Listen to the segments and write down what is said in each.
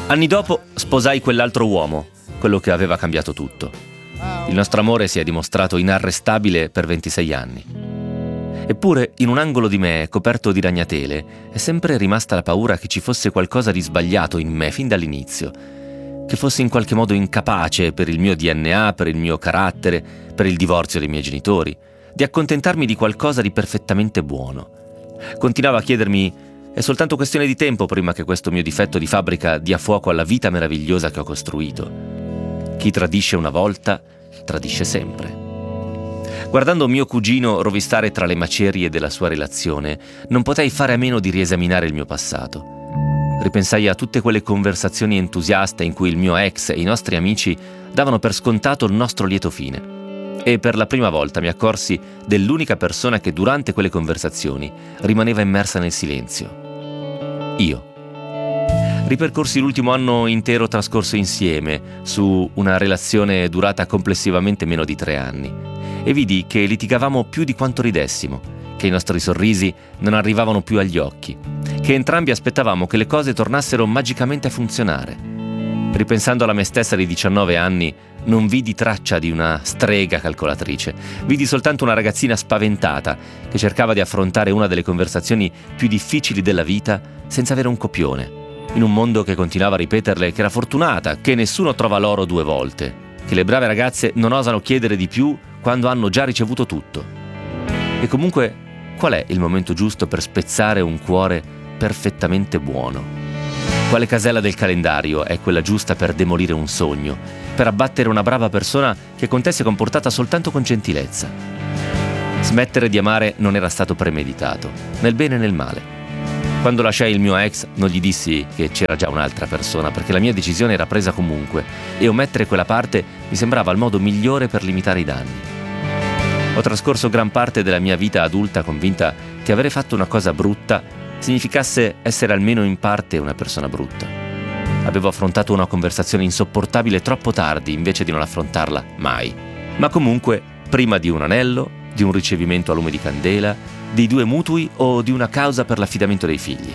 Anni dopo sposai quell'altro uomo, quello che aveva cambiato tutto. Il nostro amore si è dimostrato inarrestabile per 26 anni. Eppure, in un angolo di me, coperto di ragnatele, è sempre rimasta la paura che ci fosse qualcosa di sbagliato in me fin dall'inizio, che fossi in qualche modo incapace per il mio DNA, per il mio carattere, per il divorzio dei miei genitori, di accontentarmi di qualcosa di perfettamente buono. Continuavo a chiedermi: è soltanto questione di tempo prima che questo mio difetto di fabbrica dia fuoco alla vita meravigliosa che ho costruito. Chi tradisce una volta, tradisce sempre. Guardando mio cugino rovistare tra le macerie della sua relazione, non potei fare a meno di riesaminare il mio passato. Ripensai a tutte quelle conversazioni entusiaste in cui il mio ex e i nostri amici davano per scontato il nostro lieto fine. E per la prima volta mi accorsi dell'unica persona che durante quelle conversazioni rimaneva immersa nel silenzio. Io. Ripercorsi l'ultimo anno intero trascorso insieme su una relazione durata complessivamente meno di 3 anni e vidi che litigavamo più di quanto ridessimo, che i nostri sorrisi non arrivavano più agli occhi, che entrambi aspettavamo che le cose tornassero magicamente a funzionare. Ripensando alla me stessa di 19 anni, non vidi traccia di una strega calcolatrice, vidi soltanto una ragazzina spaventata che cercava di affrontare una delle conversazioni più difficili della vita senza avere un copione, in un mondo che continuava a ripeterle che era fortunata, che nessuno trova l'oro 2 volte, che le brave ragazze non osano chiedere di più quando hanno già ricevuto tutto. E comunque, qual è il momento giusto per spezzare un cuore perfettamente buono? Quale casella del calendario è quella giusta per demolire un sogno, per abbattere una brava persona che con te si è comportata soltanto con gentilezza? Smettere di amare non era stato premeditato, nel bene e nel male. Quando lasciai il mio ex non gli dissi che c'era già un'altra persona, perché la mia decisione era presa comunque e omettere quella parte mi sembrava il modo migliore per limitare i danni. Ho trascorso gran parte della mia vita adulta convinta che avere fatto una cosa brutta significasse essere almeno in parte una persona brutta. Avevo affrontato una conversazione insopportabile troppo tardi invece di non affrontarla mai. Ma comunque, prima di un anello, di un ricevimento a lume di candela, di 2 mutui o di una causa per l'affidamento dei figli.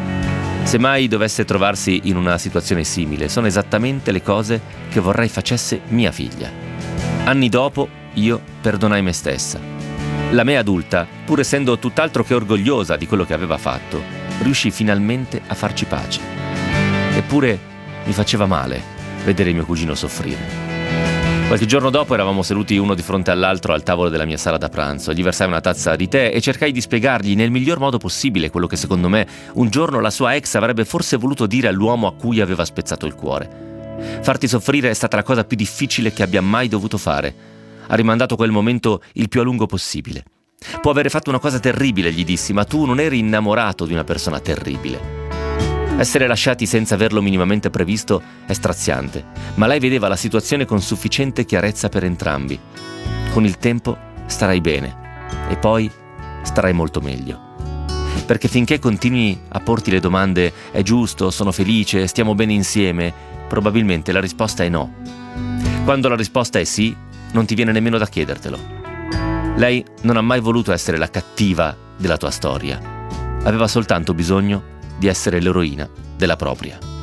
Se mai dovesse trovarsi in una situazione simile, sono esattamente le cose che vorrei facesse mia figlia. Anni dopo, io perdonai me stessa. La me adulta, pur essendo tutt'altro che orgogliosa di quello che aveva fatto, riuscì finalmente a farci pace. Eppure mi faceva male vedere mio cugino soffrire. Qualche giorno dopo eravamo seduti uno di fronte all'altro al tavolo della mia sala da pranzo. Gli versai una tazza di tè e cercai di spiegargli nel miglior modo possibile quello che secondo me un giorno la sua ex avrebbe forse voluto dire all'uomo a cui aveva spezzato il cuore. Farti soffrire è stata la cosa più difficile che abbia mai dovuto fare. Ha rimandato quel momento il più a lungo possibile. Può avere fatto una cosa terribile, gli dissi, ma tu non eri innamorato di una persona terribile. Essere lasciati senza averlo minimamente previsto è straziante, ma lei vedeva la situazione con sufficiente chiarezza per entrambi. Con il tempo starai bene e poi starai molto meglio. Perché finché continui a porti le domande «è giusto, sono felice, stiamo bene insieme», probabilmente la risposta è no. Quando la risposta è sì, non ti viene nemmeno da chiedertelo. Lei non ha mai voluto essere la cattiva della tua storia. Aveva soltanto bisogno di essere l'eroina della propria.